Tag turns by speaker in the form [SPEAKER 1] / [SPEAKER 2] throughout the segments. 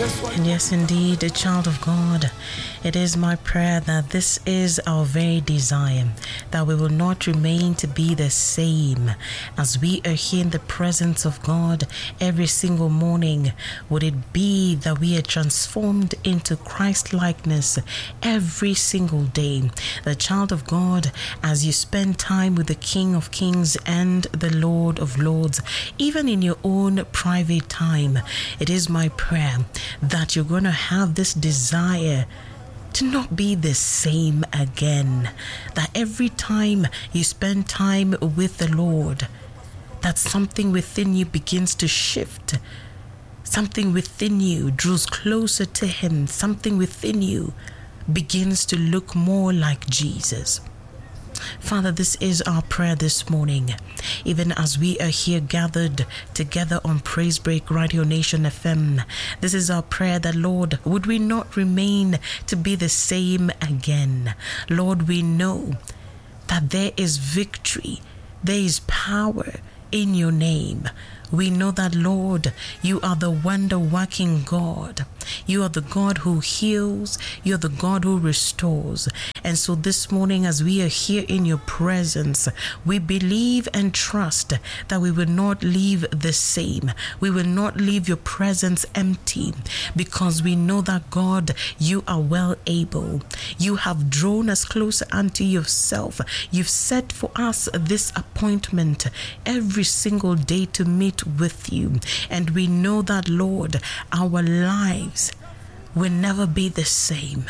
[SPEAKER 1] And yes, indeed, a child of God, it is my prayer that this is our very desire, that we will not remain to be the same as we are here in the presence of God every single morning. Would it be that we are transformed into Christ-likeness every single day? The child of God, as you spend time with the King of Kings and the Lord of Lords, even in your own private time, it is my prayer that you're going to have this desire to not be the same again. That every time you spend time with the Lord, that something within you begins to shift. Something within you draws closer to Him. Something within you begins to look more like Jesus. Father, this is our prayer this morning, even as we are here gathered together on Praise Break Radio Nation FM. This is our prayer that, Lord, would we not remain to be the same again? Lord, we know that there is victory, there is power in your name. We know that, Lord, you are the wonder-working God. You are the God who heals. You are the God who restores. And so this morning, as we are here in your presence, we believe and trust that we will not leave the same. We will not leave your presence empty, because we know that, God, you are well able. You have drawn us closer unto yourself. You've set for us this appointment every single day to meet with you. And we know that, Lord, our lives will never be the same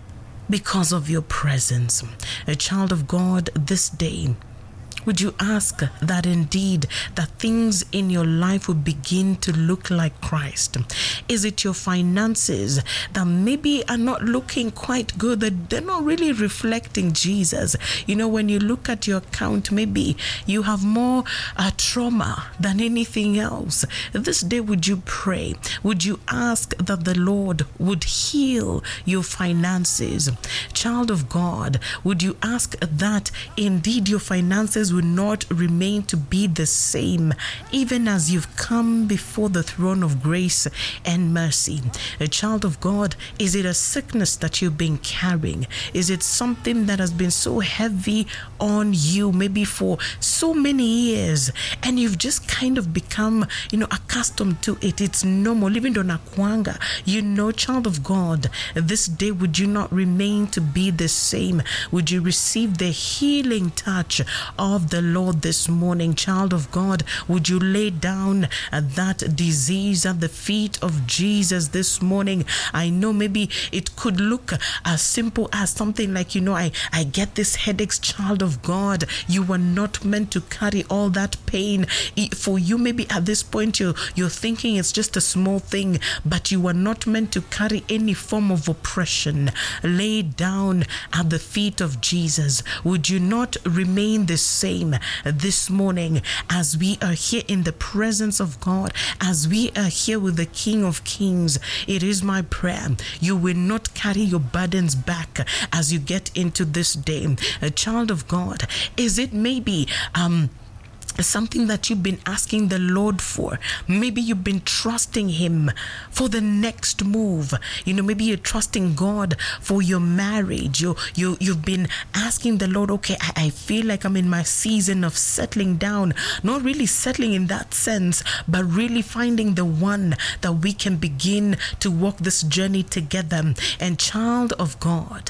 [SPEAKER 1] because of your presence. A child of God, this day, would you ask that indeed that things in your life will begin to look like Christ? Is it your finances that maybe are not looking quite good, that they're not really reflecting Jesus? You know, when you look at your account, maybe you have more trauma than anything else. This day, would you pray? Would you ask that the Lord would heal your finances? Child of God, would you ask that indeed your finances will not remain to be the same, even as you've come before the throne of grace and mercy? A child of God, is it a sickness that you've been carrying? Is it something that has been so heavy on you, maybe for so many years, and you've just kind of become, accustomed to it? It's normal, living on akwanga. Child of God, this day, would you not remain to be the same? Would you receive the healing touch of the Lord this morning? Child of God, would you lay down that disease at the feet of Jesus this morning? I know maybe it could look as simple as something like, I get this headaches. Child of God, you were not meant to carry all that pain. For you, maybe at this point you're thinking it's just a small thing, but you were not meant to carry any form of oppression. Lay down at the feet of Jesus. Would you not remain the same this morning as we are here in the presence of God, as we are here with the King of Kings? It is my prayer you will not carry your burdens back as you get into this day. A child of God, is it maybe something that you've been asking the Lord for? Maybe you've been trusting Him for the next move. Maybe you're trusting God for your marriage. You've been asking the Lord, okay, I feel like I'm in my season of settling down. Not really settling in that sense, but really finding the one that we can begin to walk this journey together. And child of God,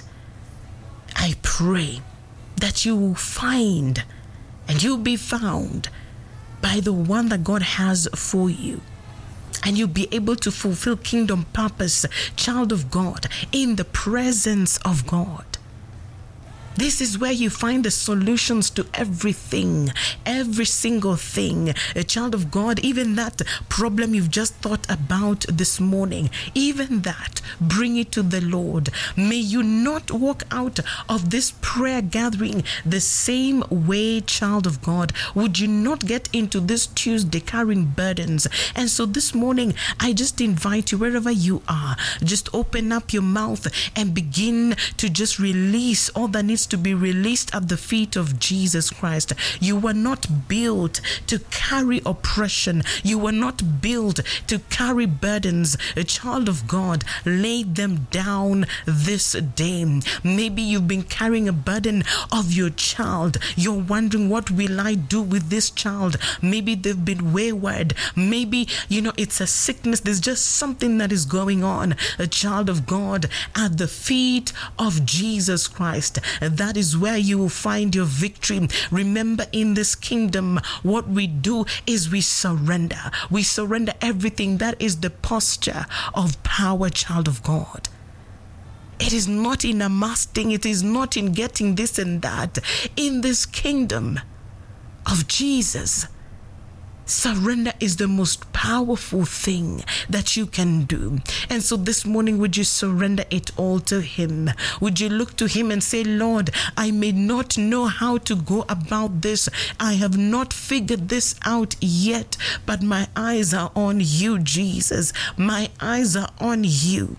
[SPEAKER 1] I pray that you will find and you'll be found by the one that God has for you. And you'll be able to fulfill kingdom purpose, child of God, in the presence of God. This is where you find the solutions to everything, every single thing. A child of God, even that problem you've just thought about this morning, even that, bring it to the Lord. May you not walk out of this prayer gathering the same way, child of God. Would you not get into this Tuesday carrying burdens? And so this morning, I just invite you, wherever you are, just open up your mouth and begin to just release all that needs needs to be released at the feet of Jesus Christ. You were not built to carry oppression. You were not built to carry burdens. A child of God, lay them down this day. Maybe you've been carrying a burden of your child. You're wondering, what will I do with this child? Maybe they've been wayward. Maybe, it's a sickness. There's just something that is going on. A child of God, at the feet of Jesus Christ, that is where you will find your victory. Remember, in this kingdom, what we do is we surrender. We surrender everything. That is the posture of power, child of God. It is not in amassing, it is not in getting this and that. In this kingdom of Jesus, surrender is the most powerful thing that you can do. And so this morning, would you surrender it all to Him? Would you look to Him and say, Lord, I may not know how to go about this. I have not figured this out yet, but my eyes are on you, Jesus. My eyes are on you,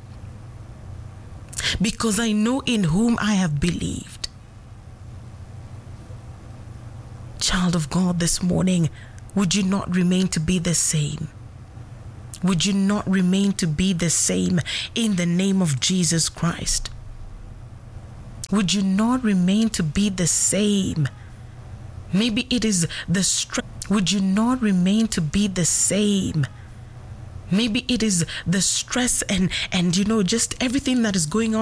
[SPEAKER 1] because I know in whom I have believed. Child of God, this morning, would you not remain to be the same? Would you not remain to be the same in the name of Jesus Christ? Would you not remain to be the same? Maybe it is the strength. Would you not remain to be the same? Maybe it is the stress and just everything that is going on